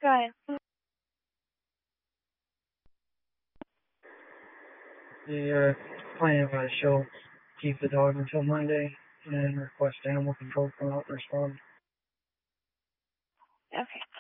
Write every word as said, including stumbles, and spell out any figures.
Go ahead. The uh, plan by the show, keep the dog until Monday, and then request animal control come out and respond. Okay.